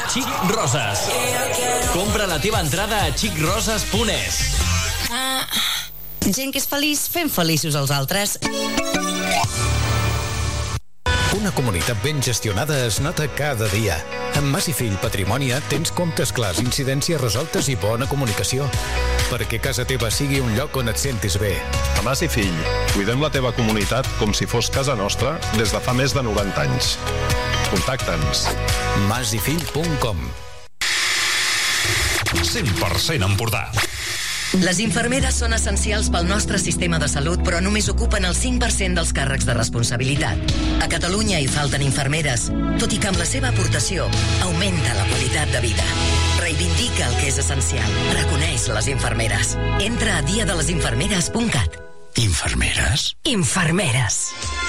Xic Roses. Compra la teva entrada a xicroses.es. Gent que és feliç fent feliços els altres. Una comunitat ben gestionada es nota cada dia. Amb Mas i Fill Patrimònia tens comptes clars, incidències resoltes i bona comunicació. Perquè casa teva sigui un lloc on et sentis bé. A Mas i Fill, cuidem la teva comunitat com si fos casa nostra des de fa més de 90 anys. Contacta'ns. masifill.com 100% Empordà. Les infermeres són essencials pel nostre sistema de salut, però només ocupen el 5% dels càrrecs de responsabilitat. A Catalunya hi falten infermeres, tot i que amb la seva aportació augmenta la qualitat de vida. Reivindica el que és essencial. Reconeix les infermeres. Entra a diadelesinfermeres.cat. Infermeres? Infermeres.